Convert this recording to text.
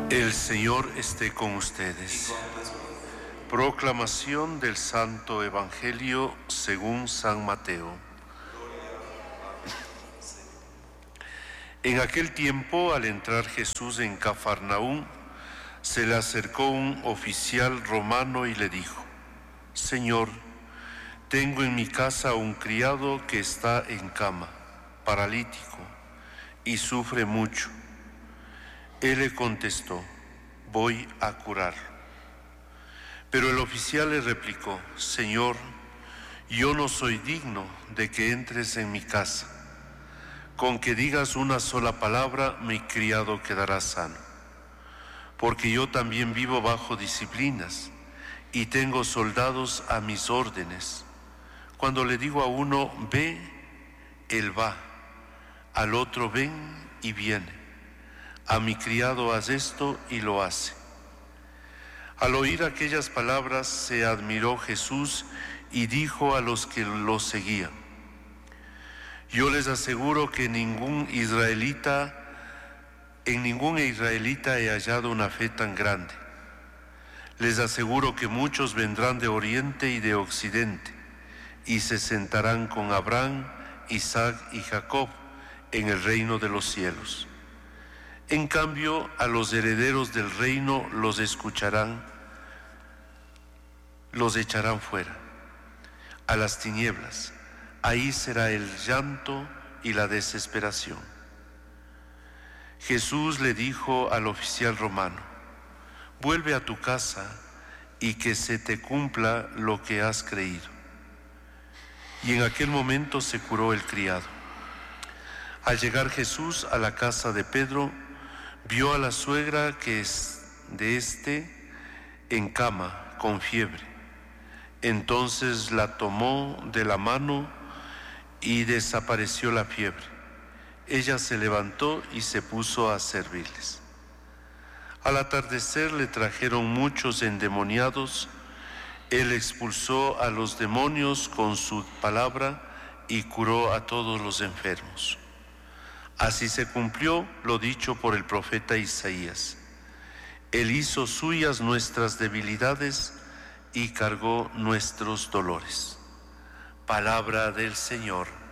El Señor esté con ustedes. Proclamación del Santo Evangelio según San Mateo. En aquel tiempo, al entrar Jesús en Cafarnaúm, se le acercó un oficial romano y le dijo: Señor, tengo en mi casa un criado que está en cama, paralítico, y sufre mucho. Él le contestó: voy a curarlo. Pero el oficial le replicó: Señor, yo no soy digno de que entres en mi casa. Con que digas una sola palabra, mi criado quedará sano. Porque yo también vivo bajo disciplinas y tengo soldados a mis órdenes. Cuando le digo a uno, ve, él va. Al otro, ven, y viene. A mi criado, haz esto, y lo hace. Al oír aquellas palabras, se admiró Jesús y dijo a los que lo seguían: yo les aseguro que en ningún israelita he hallado una fe tan grande. Les aseguro que muchos vendrán de oriente y de occidente y se sentarán con Abraham, Isaac y Jacob en el reino de los cielos. En cambio, a los herederos del reino los echarán fuera, a las tinieblas. Ahí será el llanto y la desesperación. Jesús le dijo al oficial romano: vuelve a tu casa y que se te cumpla lo que has creído. Y en aquel momento se curó el criado. Al llegar Jesús a la casa de Pedro, vio a la suegra que es de éste en cama con fiebre. Entonces la tomó de la mano y desapareció la fiebre. Ella se levantó y se puso a servirles. Al atardecer le trajeron muchos endemoniados. Él expulsó a los demonios con su palabra y curó a todos los enfermos. Así se cumplió lo dicho por el profeta Isaías: Él hizo suyas nuestras debilidades y cargó nuestros dolores. Palabra del Señor.